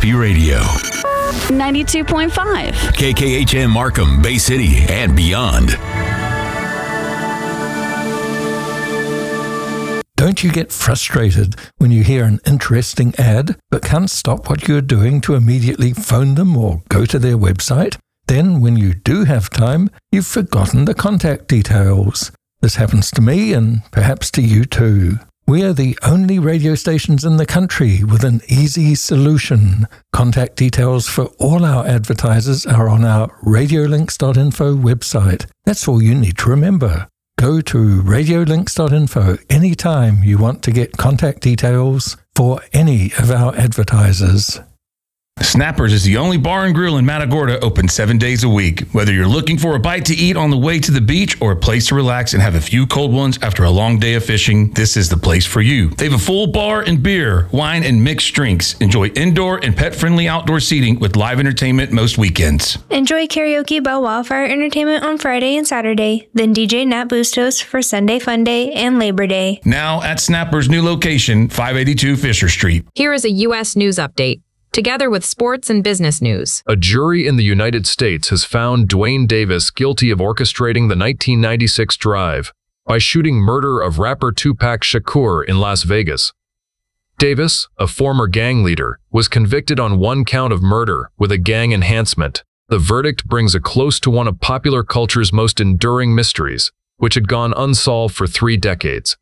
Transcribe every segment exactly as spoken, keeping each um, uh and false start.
Happy Radio. ninety-two point five. K K H M Markham, Bay City, and beyond. Don't you get frustrated when you hear an interesting ad but can't stop what you're doing to immediately phone them or go to their website? Then, when you do have time, you've forgotten the contact details. This happens to me and perhaps to you too. We are the only radio stations in the country with an easy solution. Contact details for all our advertisers are on our radiolinks dot info website. That's all you need to remember. Go to radiolinks dot info anytime you want to get contact details for any of our advertisers. Snappers is the only bar and grill in Matagorda open seven days a week. Whether you're looking for a bite to eat on the way to the beach or a place to relax and have a few cold ones after a long day of fishing, this is the place for you. They have a full bar and beer, wine, and mixed drinks. Enjoy indoor and pet-friendly outdoor seating with live entertainment most weekends. Enjoy karaoke by Wildfire Entertainment on Friday and Saturday, then D J Nat Bustos for Sunday Fun Day and Labor Day. Now at Snappers' new location, five eighty-two Fisher Street. Here is a U S news update, together with sports and business news. A jury in the United States has found Dwayne Davis guilty of orchestrating the nineteen ninety-six drive by shooting murder of rapper Tupac Shakur in Las Vegas. Davis, a former gang leader, was convicted on one count of murder with a gang enhancement. The verdict brings a close to one of popular culture's most enduring mysteries, which had gone unsolved for three decades.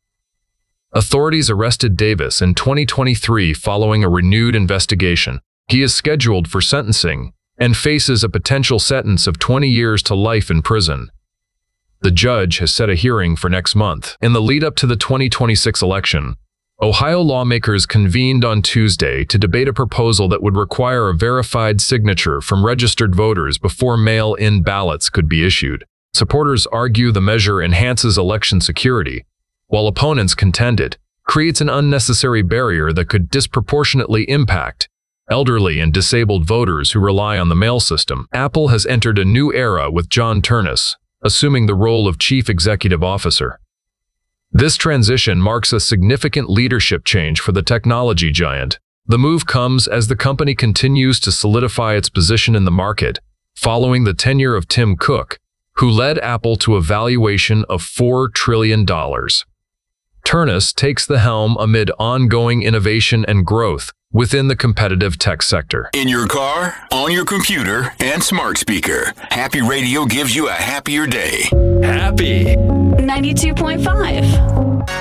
Authorities arrested Davis in twenty twenty-three following a renewed investigation. He is scheduled for sentencing and faces a potential sentence of twenty years to life in prison. The judge has set a hearing for next month. In the lead-up to the twenty twenty-six election, Ohio lawmakers convened on Tuesday to debate a proposal that would require a verified signature from registered voters before mail-in ballots could be issued. Supporters argue the measure enhances election security, while opponents contend it creates an unnecessary barrier that could disproportionately impact elderly and disabled voters who rely on the mail system. Apple has entered a new era with John Ternus assuming the role of Chief Executive Officer. This transition marks a significant leadership change for the technology giant. The move comes as the company continues to solidify its position in the market, following the tenure of Tim Cook, who led Apple to a valuation of four trillion dollars. Ternus takes the helm amid ongoing innovation and growth within the competitive tech sector. In your car, on your computer, and smart speaker, Happy Radio gives you a happier day. Happy. ninety-two point five.